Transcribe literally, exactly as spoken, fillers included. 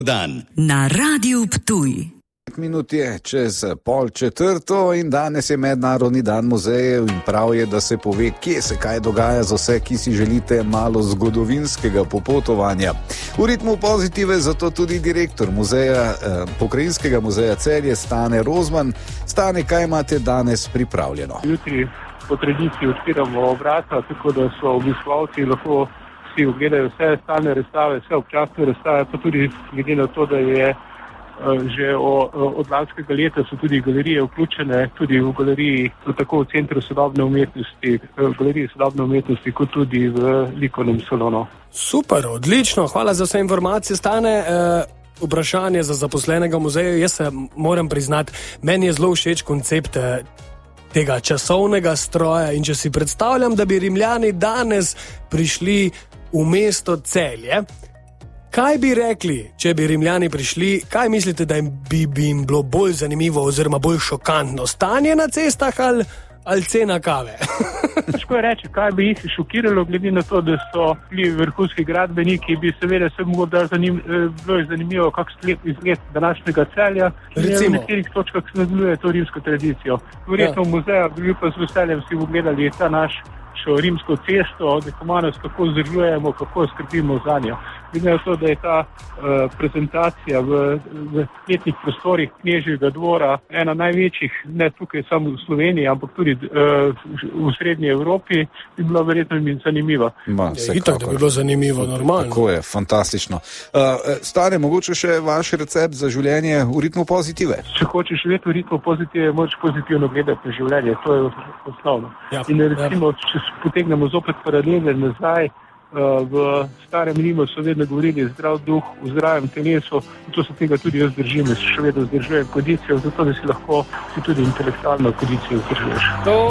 Dan. Na Radiu Ptuj. Minut je čez pol četrto in danes je Mednarodni dan muzejev in prav je, da se pove, kje se kaj dogaja za vse, ki si želite malo zgodovinskega popotovanja. V ritmu pozitive zato tudi direktor muzeja, eh, Pokrajinskega muzeja Celje Stane Rozman. Stane, kaj imate danes pripravljeno? Jutri po tradiciji odpiramo vrata, tako da so obiskovalci lahko vsi ogledajo vse stalne razstave, vse občasne razstave, pa tudi glede na to, da je že od lanskega leta so tudi galerije vključene, tudi v galeriji, tako v Centru sodobne umetnosti, v galeriji sodobne umetnosti, kot tudi v likovnem salonu. Super, odlično, hvala za vse informacije, Stane. E, vprašanje za zaposlenega muzeja, jaz se moram priznati, meni je zelo všeč koncept tega časovnega stroja in če si predstavljam, da bi Rimljani danes prišli v mesto Celje, kaj bi rekli, če bi Rimljani prišli, kaj mislite, da bi, bi jim bilo bolj zanimivo oziroma bolj šokantno? Stanje na cestah ali, ali cena kave? Težko je reči, kaj bi jih šokiralo, glede na to, da so bili vrhunski gradbeniki, bi seveda se morda zanim, bilo zanimivo, kak izgled današnjega Celja. Recimo. V nekaterih točkah se nadaljuje to rimsko tradicijo. Verjetno ja. V muzeju bi bil pa z veseljem si ogledali ta naš rimsko cesto, dekomanost, kako vzdržujemo, kako skrbimo za njo. Glede na to, da je ta uh, prezentacija v, v letnih prostorih Knežjega dvora ena največjih, ne tukaj samo v Sloveniji, ampak tudi uh, v srednji Evropi, bi bila verjetno mi zanimiva. Ma, je, itak, da bi bilo zanimivo, normalno. Tako je, fantastično. Uh, Stane, mogoče še vaš recept za življenje v ritmu pozitive? Če hočeš živeti v ritmu pozitive, moraš pozitivno gledati na življenje, to je osnovno. Ja, in recimo, ja. Če potegnemo zopet paralele nazaj, v starem Rimu so vedno govorili zdrav duh v zdravem telesu, in to se tega tudi jaz držim, še vedno zdržujem kondicijo, zato da si lahko si tudi intelektualno kondicijo zdržuješ.